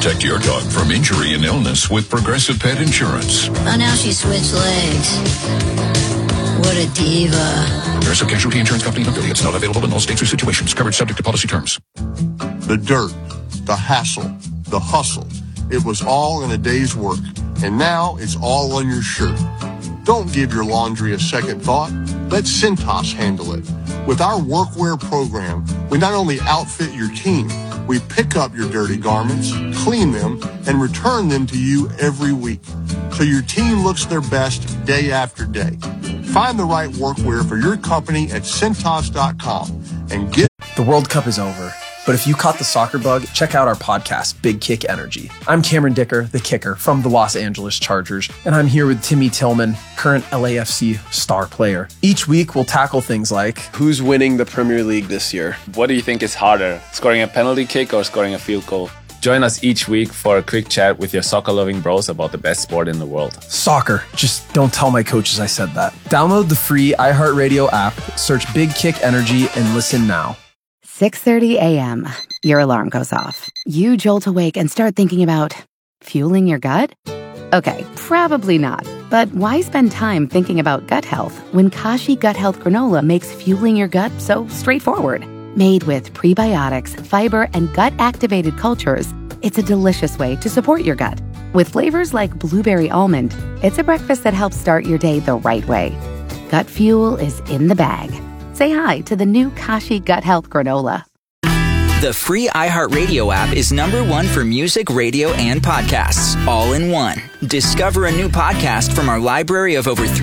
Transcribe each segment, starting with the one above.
Protect your dog from injury and illness with Progressive Pet Insurance. Oh, now she switched legs. What a diva. Progressive Casualty Insurance Company and affiliates. Not available in all states or situations. Coverage subject to policy terms. The dirt, the hassle, the hustle. It was all in a day's work. And now it's all on your shirt. Don't give your laundry a second thought. Let Cintas handle it. With our workwear program, we not only outfit your team, we pick up your dirty garments, clean them, and return them to you every week. So your team looks their best day after day. Find the right workwear for your company at Cintas.com and get... The World Cup is over. But if you caught the soccer bug, check out our podcast, Big Kick Energy. I'm Cameron Dicker, the kicker from the Los Angeles Chargers, and I'm here with Timmy Tillman, current LAFC star player. Each week, we'll tackle things like, who's winning the Premier League this year? What do you think is harder, scoring a penalty kick or scoring a field goal? Join us each week for a quick chat with your soccer-loving bros about the best sport in the world. Soccer. Just don't tell my coaches I said that. Download the free iHeartRadio app, search Big Kick Energy, and listen now. 6:30 a.m. Your alarm goes off. You jolt awake and start thinking about fueling your gut? Okay, probably not. But why spend time thinking about gut health when Kashi Gut Health Granola makes fueling your gut so straightforward? Made with prebiotics, fiber, and gut-activated cultures, it's a delicious way to support your gut. With flavors like blueberry almond, it's a breakfast that helps start your day the right way. Gut fuel is in the bag. Say hi to the new Kashi Gut Health Granola. The free iHeartRadio app is #1 for music, radio, and podcasts, all in one. Discover a new podcast from our library of over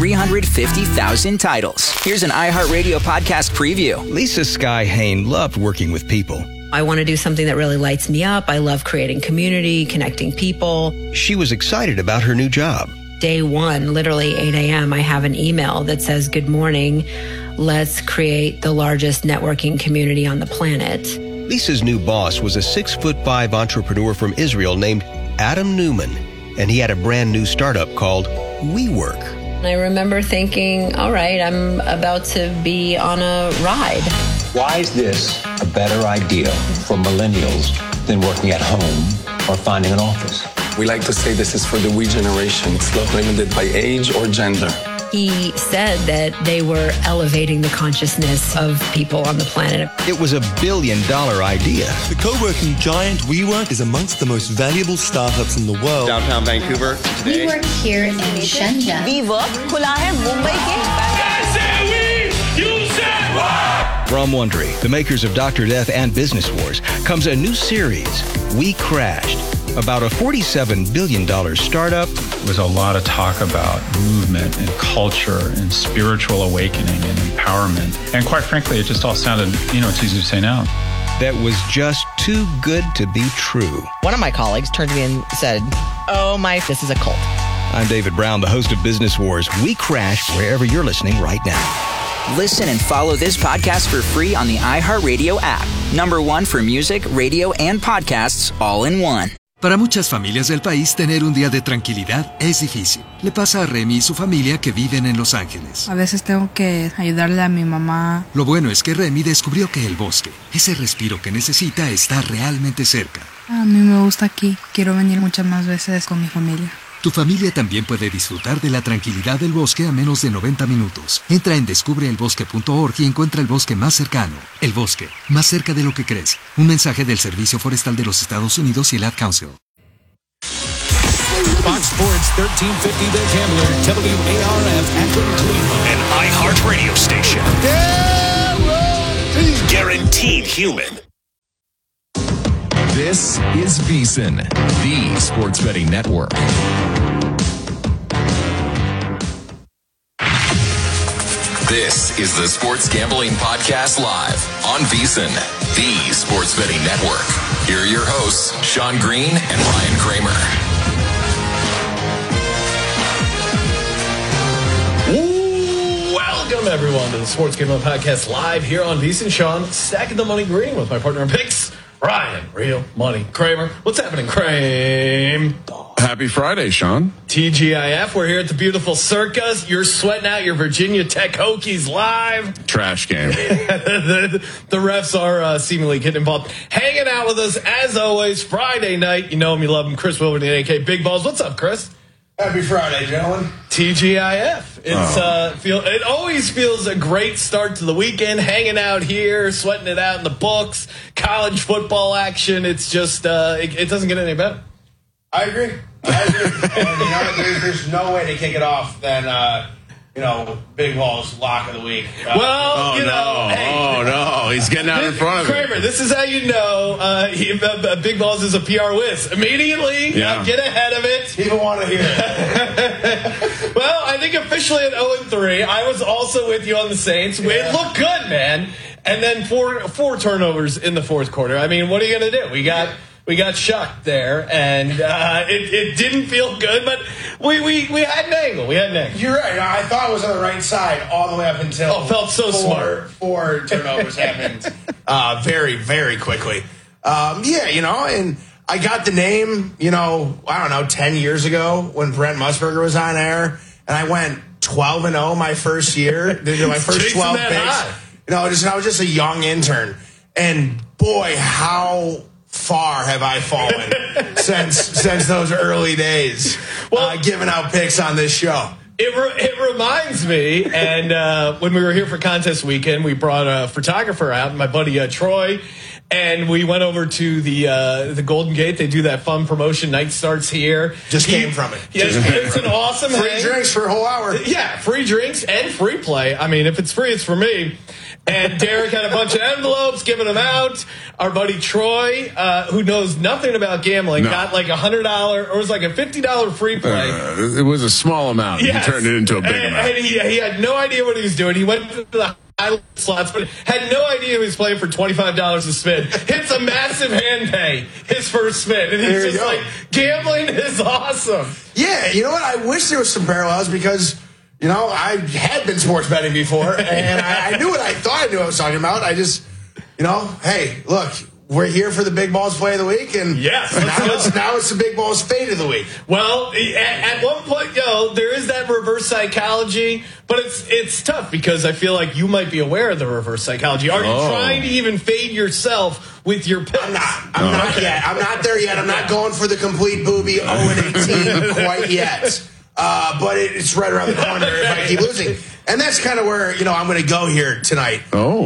350,000 titles. Here's an iHeartRadio podcast preview. Lisa Sky Hain loved working with people. I want to do something that really lights me up. I love creating community, connecting people. She was excited about her new job. Day one, literally 8 a.m., I have an email that says, "Good morning. Let's create the largest networking community on the planet." Lisa's new boss was a 6'5" entrepreneur from Israel named Adam Newman, and he had a brand new startup called WeWork. I remember thinking, all right, I'm about to be on a ride. Why is this a better idea for millennials than working at home or finding an office? We like to say this is for the we generation. It's not limited by age or gender. He said that they were elevating the consciousness of people on the planet. It was $1 billion idea. The co-working giant WeWork is amongst the most valuable startups in the world. Downtown Vancouver. We work here in Shenzhen. WeWork खुला है मुंबई के. From Wondery, the makers of Dr. Death and Business Wars, comes a new series, We Crashed, about a $47 billion startup. There was a lot of talk about movement and culture and spiritual awakening and empowerment. And quite frankly, it just all sounded, it's easy to say now. That was just too good to be true. One of my colleagues turned to me and said, this is a cult. I'm David Brown, the host of Business Wars. We Crashed wherever you're listening right now. Listen and follow this podcast for free on the iHeartRadio app. #1 for music, radio, and podcasts, all in one. Para muchas familias del país, tener un día de tranquilidad es difícil. Le pasa a Remy y su familia que viven en Los Ángeles. A veces tengo que ayudarle a mi mamá. Lo bueno es que Remy descubrió que el bosque, ese respiro que necesita, está realmente cerca. A mí me gusta aquí. Quiero venir muchas más veces con mi familia. Tu familia también puede disfrutar de la tranquilidad del bosque a menos de 90 minutos. Entra en descubreelbosque.org y encuentra el bosque más cercano. El bosque, más cerca de lo que crees. Un mensaje del Servicio Forestal de los Estados Unidos y el Ad Council. Fox Sports 1350 The Gambler, WARF, Akron, Cleveland. An iHeart radio station. Guaranteed human. This is VSiN, the Sports Betting Network. This is the Sports Gambling Podcast Live on VSiN, the Sports Betting Network. Here are your hosts, Sean Green and Ryan Kramer. Welcome, everyone, to the Sports Gambling Podcast Live here on VSiN. Sean, stacking the money green with my partner in picks, Ryan, Real Money Kramer. What's happening, Kramer? Happy Friday, Sean. TGIF, we're here at the beautiful Circus. You're sweating out your Virginia Tech Hokies live. Trash game. the refs are seemingly getting involved. Hanging out with us, as always, Friday night. You know him, you love him. Chris Wilbur, AK Big Balls. What's up, Chris? Happy Friday, gentlemen. TGIF. It always feels a great start to the weekend. Hanging out here, sweating it out in the books, college football action. It's just it doesn't get any better. I agree. And there's no way to kick it off than Big Balls lock of the week. He's getting out in front of it. Kramer, this is how you know Big Balls is a PR whiz. Immediately, get ahead of it. People want to hear it. Well, I think officially at 0-3. I was also with you on the Saints. Yeah. It looked good, man. And then four turnovers in the fourth quarter. I mean, what are you going to do? We got shucked there, and it didn't feel good, but we had an angle. You're right. I thought it was on the right side all the way up until felt so smart. Four turnovers happened very, very quickly. And I got the name, 10 years ago when Brent Musburger was on air, and I went 12-0 my first year. My first 12 picks. I was just a young intern, and boy, how far have I fallen since those early days, giving out picks on this show. It reminds me, and when we were here for contest weekend, we brought a photographer out, my buddy Troy, and we went over to the Golden Gate. They do that fun promotion. Night starts here. Came from it. Yeah, it's an awesome free drinks for a whole hour. Yeah, free drinks and free play. I mean, if it's free, it's for me. And Derek had a bunch of envelopes, giving them out. Our buddy Troy, who knows nothing about gambling, got like $100, or it was like a $50 free play. It was a small amount. Yes. He turned it into a big amount. And he had no idea what he was doing. He went to the high slots, but had no idea he was playing for $25 a spin. Hits a massive hand pay, his first spin. And he's just like, gambling is awesome. Yeah, you know what? I wish there was some parallels because I had been sports betting before, and I knew what I thought I knew what I was talking about. I just, hey, look, we're here for the Big Balls play of the week, and yes, now it's the Big Balls fade of the week. Well, at one point, there is that reverse psychology, but it's tough because I feel like you might be aware of the reverse psychology. Are you trying to even fade yourself with your picks? I'm not yet. I'm not there yet. I'm not going for the complete booby 0-18 quite yet. But it's right around the corner if I keep losing. And that's kind of where, I'm going to go here tonight.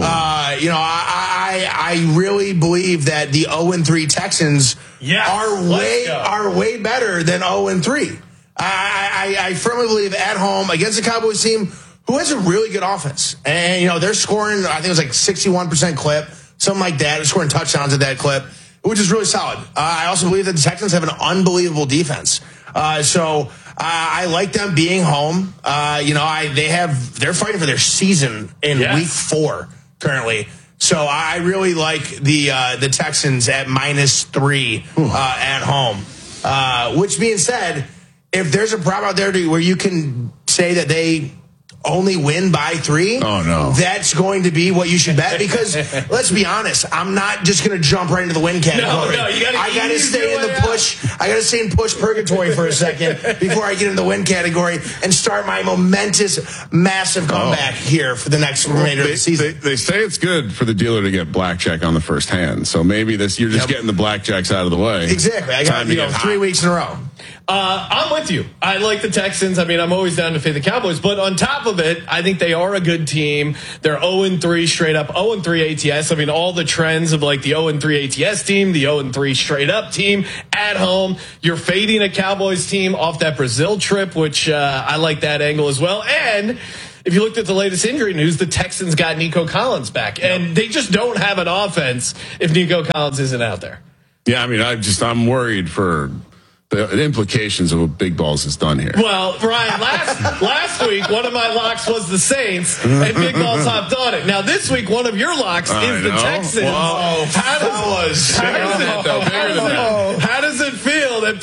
I really believe that the 0-3 Texans are way better than 0-3. I firmly believe at home against the Cowboys team who has a really good offense. And, they're scoring, I think it was like 61% clip, something like that. They're scoring touchdowns at that clip, which is really solid. I also believe that the Texans have an unbelievable defense. So I like them being home. They're fighting for their season in week 4 currently. So I really like the Texans at -3 at home. Which being said, if there's a prop out there where you can say that they only win by 3, that's going to be what you should bet because let's be honest, I'm not just going to jump right into the win category. I got to stay in the push. I got to stay in push purgatory for a second before I get into the win category and start my momentous, massive comeback here for the next remainder of the season. They say it's good for the dealer to get blackjack on the first hand, so maybe you're just getting the blackjacks out of the way. Exactly. I got 3 weeks in a row. I'm with you. I like the Texans. I mean, I'm always down to fade the Cowboys. But on top of it, I think they are a good team. They're 0-3 straight up, 0-3 ATS. I mean, all the trends of like the 0-3 ATS team, the 0-3 straight up team at home. You're fading a Cowboys team off that Brazil trip, which I like that angle as well. And if you looked at the latest injury news, the Texans got Nico Collins back. And they just don't have an offense if Nico Collins isn't out there. Yeah, I mean, I'm worried for the implications of what Big Balls has done here. Well, Ryan, last week, one of my locks was the Saints, and Big Balls hopped on it. Now, this week, one of your locks is the Texans. Whoa, how does it feel that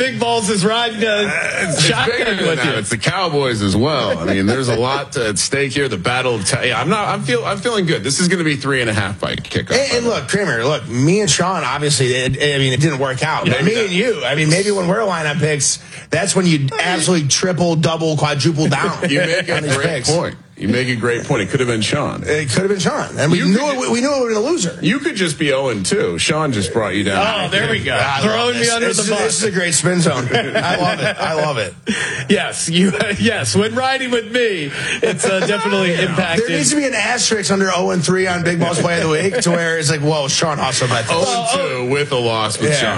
Big Balls is riding shotgun with you. It's the Cowboys as well. I mean, there's a lot at stake here. The battle of I'm feeling good. This is going to be 3.5 by kickoff. And look, Kramer, me and Sean, obviously, it didn't work out. But me and you, maybe when we're lineup picks, that's when you absolutely triple, double, quadruple down. You make a great point. You make a great point. It could have been Sean. It could have been Sean. And we knew it was a loser. You could just be 0-2. Sean just brought you down. Oh, there we go. Throwing me under the bus. This is a great spin zone. I love it. Yes, yes. When riding with me, it's definitely impacted. There needs to be an asterisk under 0-3 on Big Balls Play of the Week to where it's like, whoa, Sean also bet this. 0-2 with a loss with Sean.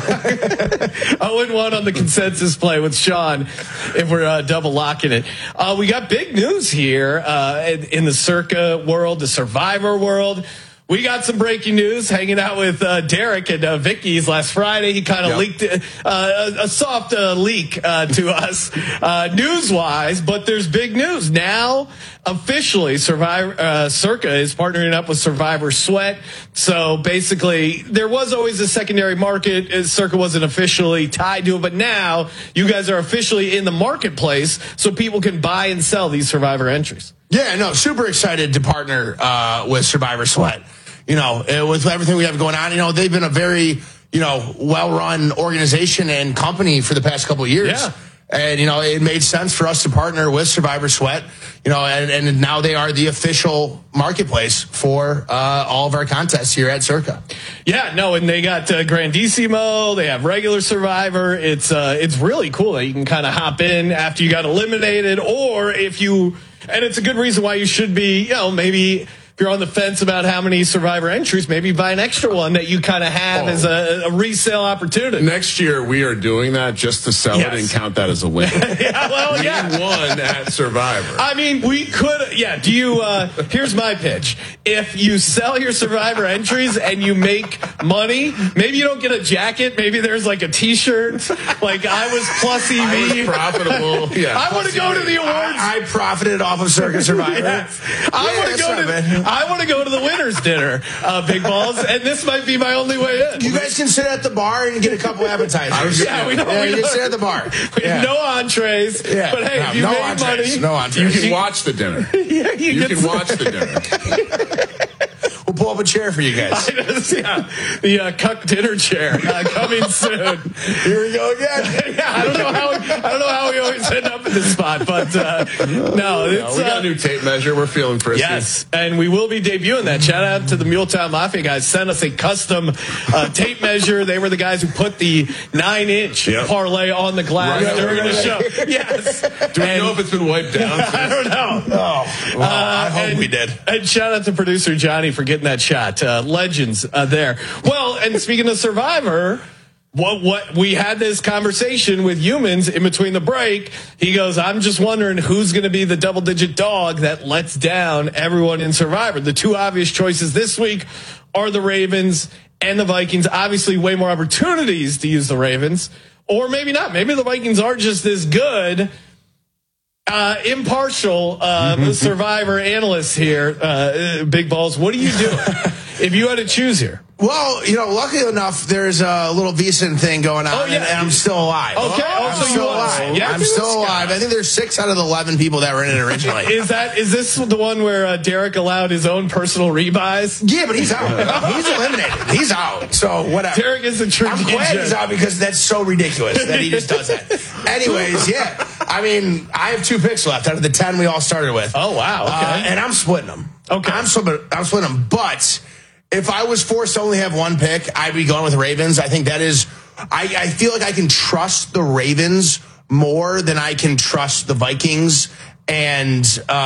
0-1 on the consensus play with Sean if we're double locking it. We got big news here in the Circa world, the Survivor world. We got some breaking news hanging out with Derek and Vicky's last Friday. He kind of leaked a soft leak to us news-wise, but there's big news. Now, officially, Circa is partnering up with Survivor Sweat. So basically, there was always a secondary market. Circa wasn't officially tied to it, but now you guys are officially in the marketplace so people can buy and sell these Survivor entries. Yeah, no, super excited to partner with Survivor Sweat. With everything we have going on, they've been a very, well-run organization and company for the past couple of years. Yeah. And, it made sense for us to partner with Survivor Sweat, and now they are the official marketplace for all of our contests here at Circa. Yeah, no, and they got Grandissimo, they have regular Survivor. It's really cool that you can kind of hop in after you got eliminated, or and it's a good reason why you should be, maybe if you're on the fence about how many Survivor entries, maybe buy an extra one that you kind of have as a resale opportunity. Next year, we are doing that just to sell it and count that as a win. We won at Survivor. I mean, we could, do you, here's my pitch. If you sell your Survivor entries and you make money, maybe you don't get a jacket, maybe there's like a t-shirt, like I was plus EV. I was profitable. Yeah, I want to go to the awards. I profited off of Circa Survivor. Yes. I want to go to the winner's dinner, Big Balls, and this might be my only way in. You guys can sit at the bar and get a couple appetizers. We can sit at the bar. No entrees. Yeah. But hey, if you made money, no entrees. You can watch the dinner. You can watch the dinner. We'll pull up a chair for you guys. The cuck dinner chair coming soon. Here we go again. I don't know how we always end up in this spot, but no, we got a new tape measure. We're feeling frisky. Yes, and we will be debuting that. Shout out to the Muletown Mafia guys. Sent us a custom tape measure. They were the guys who put the 9-inch parlay on the glass during the show. Yes. Do we know if it's been wiped down? I don't know. I hope we did. And shout out to producer Johnny for getting that shot. Legends there. Well, and speaking of Survivor, what we had this conversation with Humans in between the break. He goes, I'm just wondering who's going to be the double-digit dog that lets down everyone in Survivor. The two obvious choices this week are the Ravens and the Vikings. Obviously, way more opportunities to use the Ravens. Or maybe not. Maybe the Vikings are just as good. Impartial Survivor analysts here, Big Balls. What are you doing if you had to choose here? Well, luckily enough, there's a little VSiN thing going on, and I'm still alive. Okay, I'm still alive. Yeah, I'm still alive. I think there's 6 out of the 11 people that were in it originally. Is this the one where Derek allowed his own personal rebuys? Yeah, but he's out. He's eliminated. He's out. So whatever. Derek is a true. I'm glad he's out because that's so ridiculous that he just does that. Anyways, yeah. I mean, I have 2 picks left out of the 10 we all started with. Oh wow! Okay, and I'm splitting them. Okay, I'm splitting them, but. If I was forced to only have one pick, I'd be going with Ravens. I think that is, I feel like I can trust the Ravens more than I can trust the Vikings and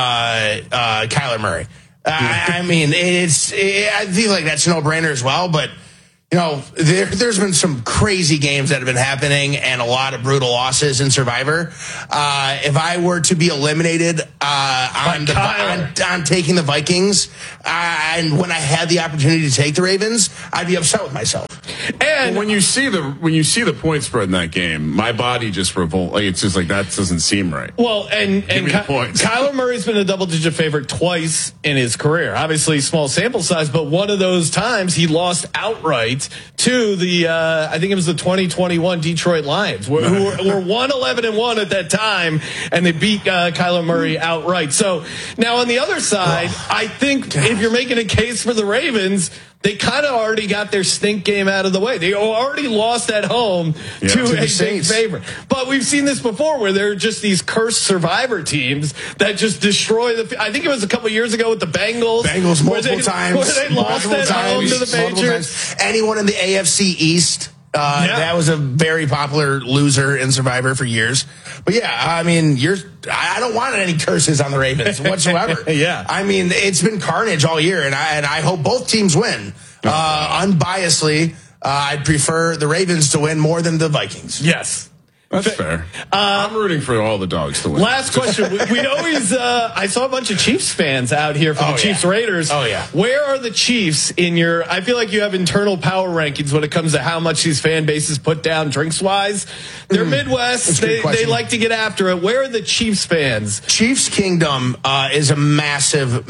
Kyler Murray. I mean, I feel like that's a no-brainer as well, but there's been some crazy games that have been happening and a lot of brutal losses in Survivor. If I were to be eliminated on taking the Vikings, and when I had the opportunity to take the Ravens, I'd be upset with myself. And when you see the point spread in that game, my body just revolts. Like, it's just like that doesn't seem right. Well, and Kyler Murray's been a double-digit favorite twice in his career. Obviously, small sample size, but one of those times he lost outright point to the, I think it was the 2021 Detroit Lions, who were 1-11-1 at that time, and they beat Kyler Murray outright. So now on the other side, I think if you're making a case for the Ravens, they kind of already got their stink game out of the way. They already lost at home to a big favorite. But we've seen this before where there are just these cursed survivor teams that just destroy I think it was a couple years ago with the Bengals. Multiple times. Where they lost at home to the Patriots. Anyone in the AFC East. That was a very popular loser in Survivor for years. But yeah, I mean, I don't want any curses on the Ravens whatsoever. Yeah. I mean, it's been carnage all year, and I hope both teams win. Unbiasedly, I'd prefer the Ravens to win more than the Vikings. Yes. That's fair. I'm rooting for all the dogs to win. Last question. We always, I saw a bunch of Chiefs fans out here for the Chiefs Raiders. Oh, yeah. Where are the Chiefs in I feel like you have internal power rankings when it comes to how much these fan bases put down drinks wise. They're Midwest. They like to get after it. Where are the Chiefs fans? Chiefs Kingdom is a massive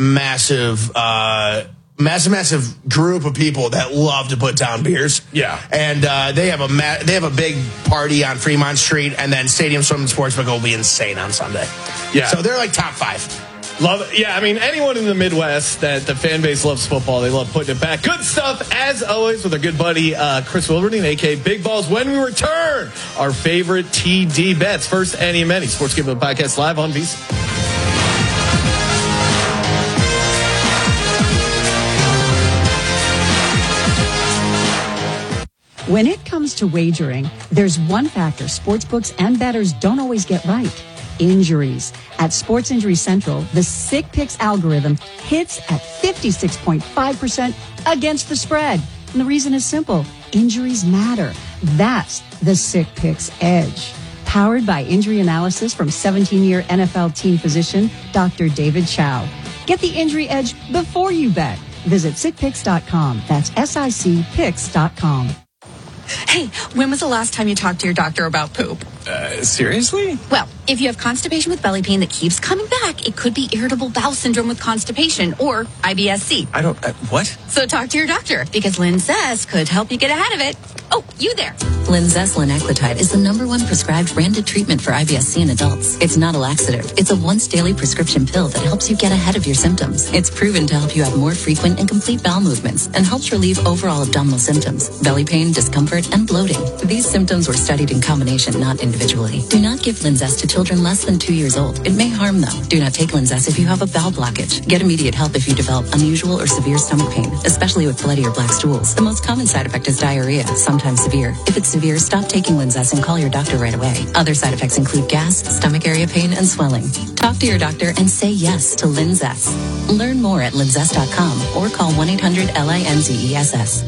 group of people that love to put down beers. Yeah. And they have a big party on Fremont Street, and then Stadium Swim and Sportsbook will be insane on Sunday. Yeah. So they're like top 5. Love it. Yeah, I mean, anyone in the Midwest that the fan base loves football, they love putting it back. Good stuff, as always, with our good buddy Chris Wilberding, a.k.a. Big Balls. When we return, our favorite TD bets. First, Any and Many. Sports Gambling Podcast live on VSiN. When it comes to wagering, there's one factor sportsbooks and bettors don't always get right: injuries. At Sports Injury Central, the Sick Picks algorithm hits at 56.5% against the spread. And the reason is simple: injuries matter. That's the Sick Picks edge. Powered by injury analysis from 17-year NFL team physician Dr. David Chow. Get the injury edge before you bet. Visit sickpicks.com. That's SICPicks.com. Hey, when was the last time you talked to your doctor about poop? Seriously? Well, if you have constipation with belly pain that keeps coming back, it could be irritable bowel syndrome with constipation or IBS-C. I don't, what? So talk to your doctor, because Linzess could help you get ahead of it. Oh, you there. Linzess linaclotide is the #1 prescribed branded treatment for IBS-C in adults. It's not a laxative. It's a once daily prescription pill that helps you get ahead of your symptoms. It's proven to help you have more frequent and complete bowel movements and helps relieve overall abdominal symptoms, belly pain, discomfort, and bloating. These symptoms were studied in combination, not individually. Do not give Linzess to children less than 2 years old. It may harm them. Do not take Linzess if you have a bowel blockage. Get immediate help if you develop unusual or severe stomach pain, especially with bloody or black stools. The most common side effect is diarrhea, sometimes severe. If it's severe, stop taking Linzess and call your doctor right away. Other side effects include gas, stomach area pain, and swelling. Talk to your doctor and say yes to Linzess. Learn more at linzess.com or call 1-800-LINZESS.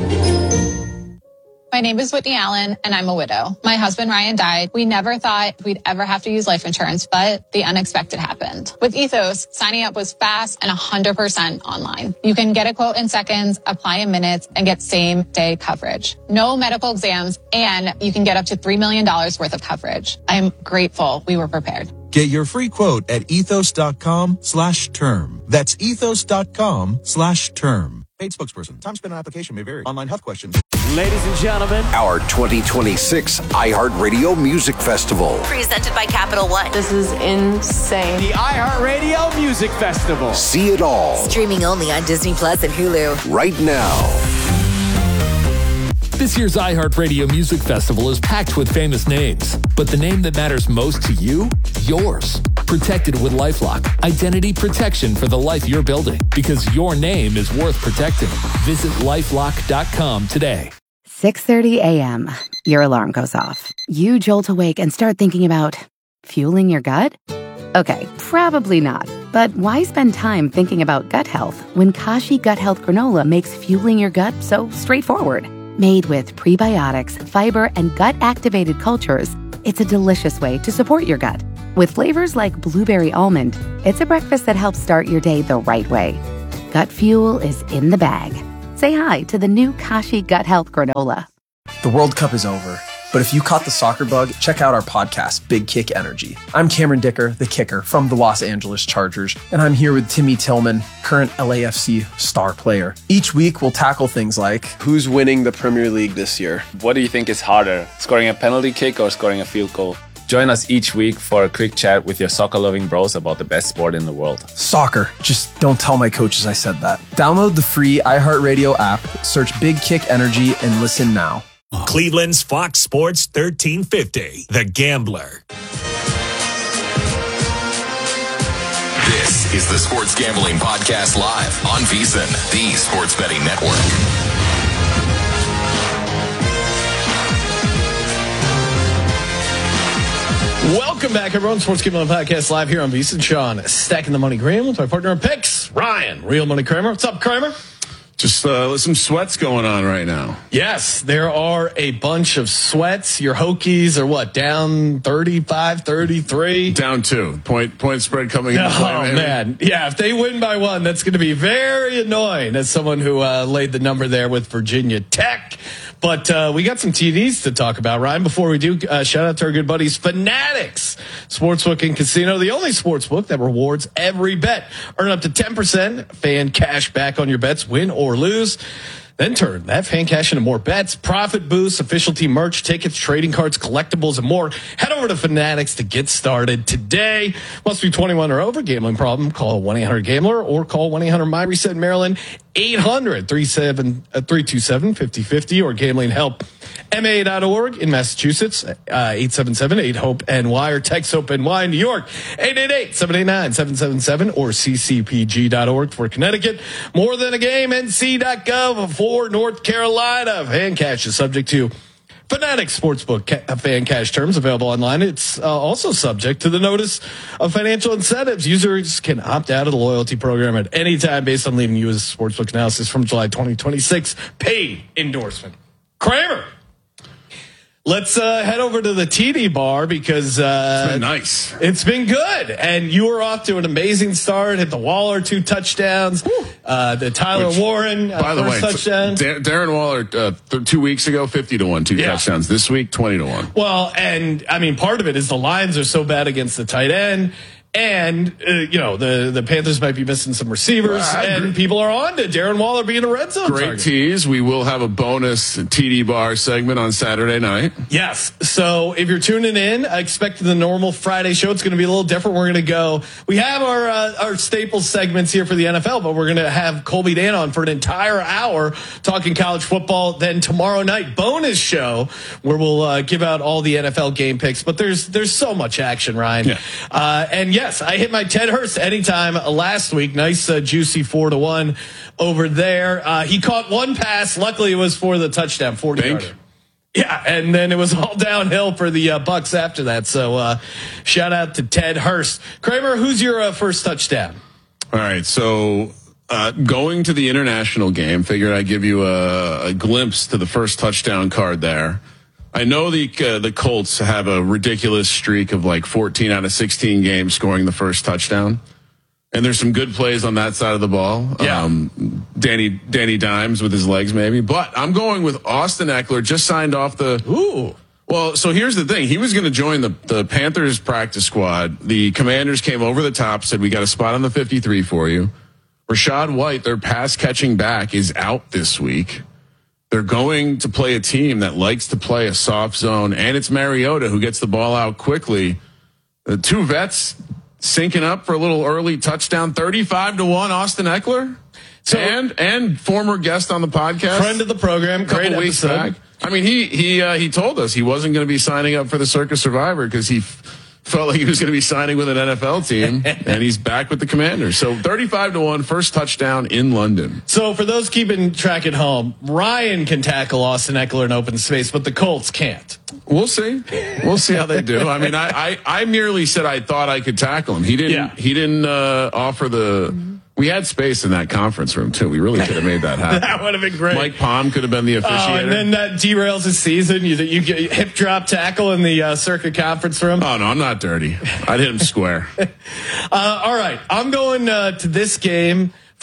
My name is Whitney Allen, and I'm a widow. My husband, Ryan, died. We never thought we'd ever have to use life insurance, but the unexpected happened. With Ethos, signing up was fast and 100% online. You can get a quote in seconds, apply in minutes, and get same-day coverage. No medical exams, and you can get up to $3 million worth of coverage. I'm grateful we were prepared. Get your free quote at ethos.com/term. That's ethos.com/term. Paid spokesperson. Time spent on application may vary. Online health questions. Ladies and gentlemen, our 2026 iHeartRadio Music Festival. Presented by Capital One. This is insane. The iHeartRadio Music Festival. See it all. Streaming only on Disney Plus and Hulu. Right now. This year's iHeartRadio Music Festival is packed with famous names, but the name that matters most to you? Yours. Protected with LifeLock. Identity protection for the life you're building, because your name is worth protecting. Visit LifeLock.com today. 6:30 a.m. Your alarm goes off. You jolt awake and start thinking about fueling your gut? Okay, probably not. But why spend time thinking about gut health when Kashi Gut Health Granola makes fueling your gut so straightforward? Made with prebiotics, fiber, and gut-activated cultures, it's a delicious way to support your gut. With flavors like blueberry almond, it's a breakfast that helps start your day the right way. Gut fuel is in the bag. Say hi to the new Kashi Gut Health Granola. The World Cup is over, But if you caught the soccer bug, check out our podcast, Big Kick Energy. I'm Cameron Dicker, the kicker from the Los Angeles Chargers, and I'm here with Timmy Tillman, current LAFC star player. Each week, we'll tackle things like, who's winning the Premier League this year? What do you think is harder, scoring a penalty kick or scoring a field goal? Join us each week for a quick chat with your soccer-loving bros about the best sport in the world. Soccer. Just don't tell my coaches I said that. Download the free iHeartRadio app, search Big Kick Energy, and listen now. Cleveland's Fox Sports 1350, The Gambler. This is the Sports Gambling Podcast Live on VSiN, the sports betting network. Welcome back, everyone. Sports Gambling Podcast Live here on VSiN. Sean, stacking the money Graham with my partner in picks, Ryan, Real Money Kramer. What's up, Kramer? Just some sweats going on right now. Yes, there are a bunch of sweats. Your Hokies are what, down 35, 33? Down 2. Point spread coming into play. Oh, man. Yeah, if they win by 1, that's going to be very annoying as someone who laid the number there with Virginia Tech. But we got some TDs to talk about, Ryan. Before we do, shout out to our good buddies, Fanatics Sportsbook and Casino, the only sportsbook that rewards every bet. Earn up to 10% fan cash back on your bets, win or lose. Then turn that fan cash into more bets, profit boosts, official team merch, tickets, trading cards, collectibles, and more. Head over to Fanatics to get started today. Must be 21 or over. Gambling problem? Call 1-800-GAMBLER or call 1-800-MY-RESET in Maryland, 800-327-5050 or gamblinghelpma.org in Massachusetts, 877-8-HOPE-NY or text HOPE-NY in New York, 888-789-777 or ccpg.org for Connecticut. More than a game, NC.gov for North Carolina. Fan cash is subject to Fanatics Sportsbook fan cash terms available online. It's also subject to the notice of financial incentives. Users can opt out of the loyalty program at any time based on leaving U.S. Sportsbook analysis from July 2026. Paid endorsement. Kramer. Let's head over to the TD bar because it's been nice. It's been good, and you were off to an amazing start. Hit the Waller 2 touchdowns. The Tyler Warren by the way, touchdown. Darren Waller 2 weeks ago 50-1 2 touchdowns. This week 20-1. Well, and I mean part of it is the Lions are so bad against the tight end. And, the Panthers might be missing some receivers, and people are on to Darren Waller being a red zone target. Tease. We will have a bonus TD bar segment on Saturday night. Yes. So if you're tuning in, I expect the normal Friday show. It's going to be a little different. We're going to go. We have our staple segments here for the NFL, but we're going to have Colby Dan on for an entire hour talking college football. Then tomorrow night, bonus show where we'll give out all the NFL game picks. But there's so much action, Ryan. Yeah. And yes, I hit my Ted Hurst anytime last week. Nice, juicy 4-1 over there. He caught one pass. Luckily, it was for the touchdown, 40-yarder. Yeah, and then it was all downhill for the Bucks after that. So shout out to Ted Hurst. Kramer, who's your first touchdown? All right, so going to the international game, figured I'd give you a glimpse to the first touchdown card there. I know the Colts have a ridiculous streak of like 14 out of 16 games scoring the first touchdown. And there's some good plays on that side of the ball. Yeah. Danny Dimes with his legs maybe. But I'm going with Austin Eckler, just signed off the... Ooh. Well, so here's the thing. He was going to join the Panthers practice squad. The Commanders came over the top, said, we got a spot on the 53 for you. Rashad White, their pass-catching back, is out this week. They're going to play a team that likes to play a soft zone, and it's Mariota who gets the ball out quickly. The two vets syncing up for a little early touchdown, 35-1, Austin Eckler. So, and former guest on the podcast. Friend of the program, great couple weeks back. I mean, he told us he wasn't going to be signing up for the Circus Survivor because he felt like he was going to be signing with an NFL team, and he's back with the Commanders. So 35-1, first touchdown in London. So for those keeping track at home, Ryan can tackle Austin Eckler in open space, but the Colts can't. We'll see. We'll see how they do. I mean, I merely said I thought I could tackle him. He didn't. Yeah. He didn't offer the. We had space in that conference room, too. We really could have made that happen. That would have been great. Mike Palm could have been the officiator. Oh, and then that derails his season. You get hip drop tackle in the Circa conference room. Oh, no, I'm not dirty. I'd hit him square. All right. I'm going to this game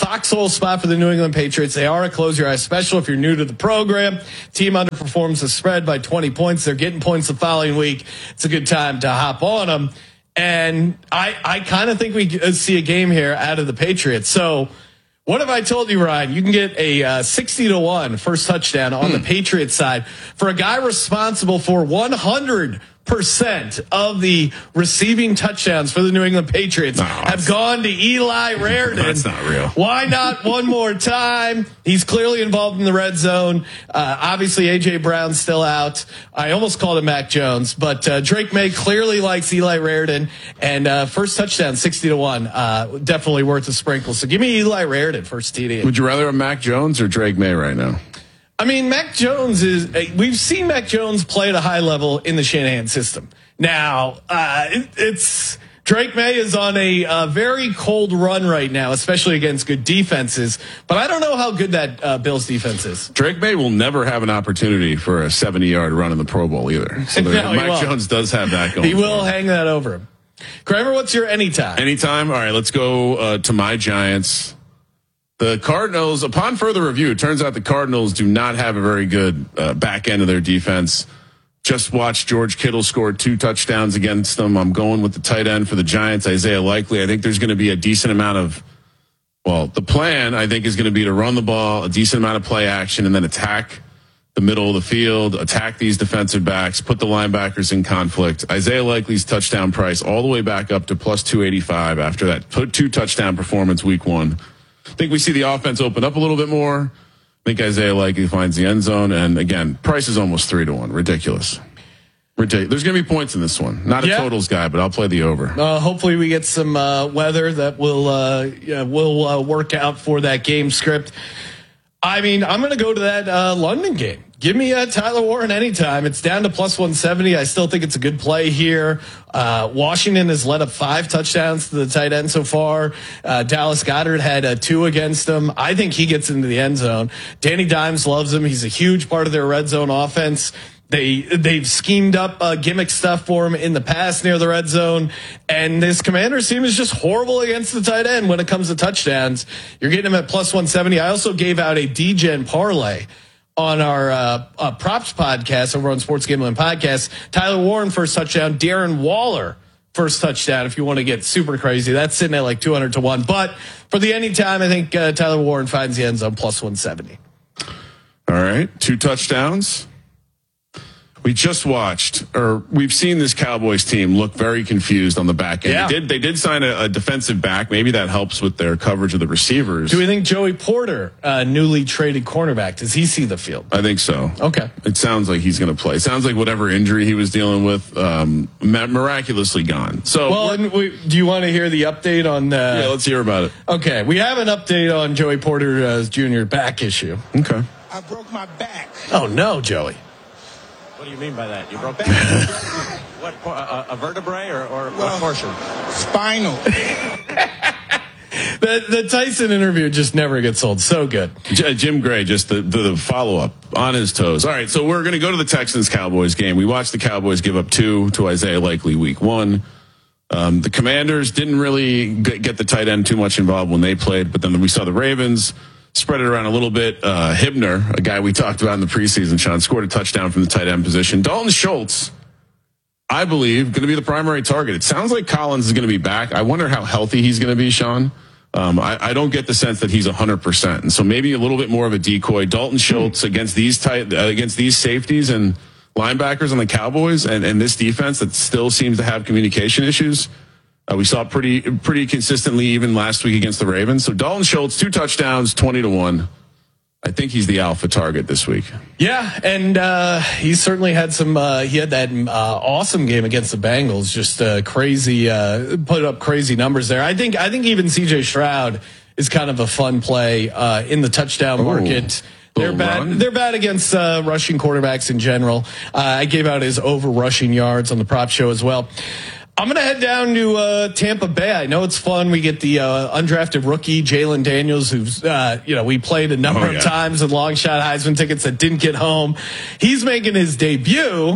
foxhole spot for the New England Patriots. They are a close your eyes special if you're new to the program. Team underperforms the spread by 20 points. They're getting points the following week. It's a good time to hop on them. And I kind of think we see a game here out of the Patriots. So what have I told you, Ryan? You can get a 60-1 first touchdown on the Patriots side for a guy responsible for 100% of the receiving touchdowns for the New England Patriots have gone to Eli Raridon. That's not real. Why not one more time? He's clearly involved in the red zone. Obviously, A.J. Brown's still out. I almost called him Mac Jones, but Drake May clearly likes Eli Raridon. And first touchdown, 60-1. Definitely worth a sprinkle. So give me Eli Raridon, first TD. Would you rather have Mac Jones or Drake May right now? I mean, Mac Jones we've seen Mac Jones play at a high level in the Shanahan system. Now, it's Drake May is on a very cold run right now, especially against good defenses. But I don't know how good that Bills defense is. Drake May will never have an opportunity for a 70-yard run in the Pro Bowl either. So No, Mac Jones does have that going. He will hang that over him. Kramer, what's your anytime? Anytime? All right, let's go to my Giants. The Cardinals, upon further review, it turns out the Cardinals do not have a very good back end of their defense. Just watched George Kittle score 2 touchdowns against them. I'm going with the tight end for the Giants, Isaiah Likely. I think there's going to be a decent amount of, the plan, I think, is going to be to run the ball, a decent amount of play action, and then attack the middle of the field, attack these defensive backs, put the linebackers in conflict. Isaiah Likely's touchdown price all the way back up to plus 285 after that 2 touchdown performance week 1. I think we see the offense open up a little bit more. I think Isaiah Likely finds the end zone. And again, price is almost 3-1. Ridiculous. There's going to be points in this one. Not a totals guy, but I'll play the over. Hopefully we get some weather that will work out for that game script. I mean, I'm going to go to that London game. Give me Tyler Warren anytime. It's down to plus 170. I still think it's a good play here. Washington has led up 5 touchdowns to the tight end so far. Dallas Goedert had 2 against him. I think he gets into the end zone. Danny Dimes loves him. He's a huge part of their red zone offense. They've schemed up gimmick stuff for him in the past near the red zone. And this Commanders team is just horrible against the tight end when it comes to touchdowns. You're getting him at plus 170. I also gave out a DGen parlay on our props podcast over on Sports Gambling Podcast. Tyler Warren first touchdown, Darren Waller first touchdown. If you want to get super crazy, that's sitting at like 200-1. But for the anytime, I think Tyler Warren finds the end zone plus 170. All right, 2 touchdowns. We just watched, or we've seen this Cowboys team look very confused on the back end. Yeah. They did sign a defensive back. Maybe that helps with their coverage of the receivers. Do we think Joey Porter, newly traded cornerback, does he see the field? I think so. Okay. It sounds like he's going to play. It sounds like whatever injury he was dealing with, miraculously gone. So, do you want to hear the update on? Yeah, let's hear about it. Okay, we have an update on Joey Porter Jr. back issue. Okay. I broke my back. Oh no, Joey. What do you mean by that? You broke what? A vertebrae or what portion? Spinal. The Tyson interview just never gets old. So good. Jim Gray, just the follow up on his toes. All right, so we're going to go to the Texans Cowboys game. We watched the Cowboys give up 2 to Isaiah Likely week 1. The Commanders didn't really get the tight end too much involved when they played, but then we saw the Ravens spread it around a little bit. Hibner, a guy we talked about in the preseason, Sean, scored a touchdown from the tight end position. Dalton Schultz, I believe, going to be the primary target. It sounds like Collins is going to be back. I wonder how healthy he's going to be, Sean. I don't get the sense that he's 100%. And so maybe a little bit more of a decoy. Dalton Schultz against these safeties and linebackers on the Cowboys and this defense that still seems to have communication issues. We saw pretty consistently even last week against the Ravens. So Dalton Schultz, 2 touchdowns, 20-1. I think he's the alpha target this week. Yeah, and he certainly had some. He had that awesome game against the Bengals. Just crazy, put up crazy numbers there. I think even C.J. Stroud is kind of a fun play in the touchdown market. They're bad. They're bad against rushing quarterbacks in general. I gave out his over rushing yards on the prop show as well. I'm going to head down to Tampa Bay. I know it's fun. We get the undrafted rookie, Jalen Daniels, who's, we played a number of times in long shot Heisman tickets that didn't get home. He's making his debut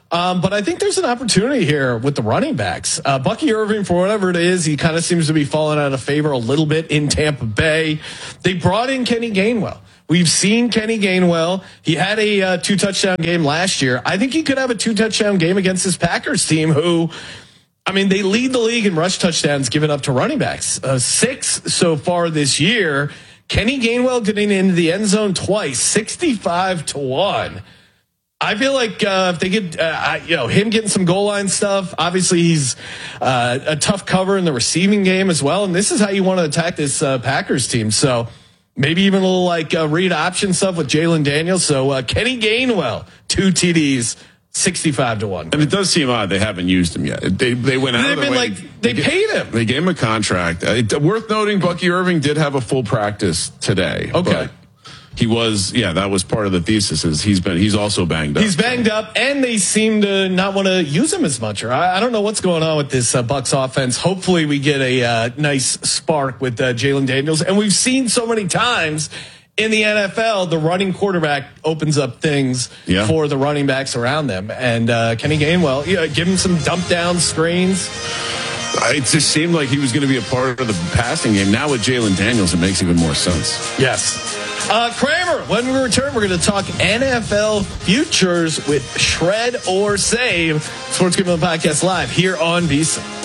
But I think there's an opportunity here with the running backs. Bucky Irving, for whatever it is, he kind of seems to be falling out of favor a little bit in Tampa Bay. They brought in Kenny Gainwell. We've seen Kenny Gainwell. He had a 2-touchdown game last year. I think he could have a 2-touchdown game against this Packers team who, I mean, they lead the league in rush touchdowns given up to running backs. 6 so far this year. Kenny Gainwell getting into the end zone twice, 65-1. I feel like if they get, him getting some goal line stuff, obviously he's a tough cover in the receiving game as well. And this is how you want to attack this Packers team. So maybe even a little like read option stuff with Jalen Daniels. So Kenny Gainwell, 2 TDs, 65-1. And it does seem odd they haven't used him yet. They went out of the way. They paid him. They gave him a contract. Worth noting, Bucky Irving did have a full practice today. Okay. He was, that was part of the thesis. Is he's also banged up. He's banged up, and they seem to not want to use him as much. Or I don't know what's going on with this Bucs offense. Hopefully, we get a nice spark with Jalen Daniels. And we've seen so many times in the NFL, the running quarterback opens up things for the running backs around them. And Kenny Gainwell, give him some dump down screens. It just seemed like he was going to be a part of the passing game. Now with Jalen Daniels, it makes even more sense. Yes. Kramer, when we return, we're going to talk NFL futures with Shred or Save. Sports Gambling Podcast live here on VSiN.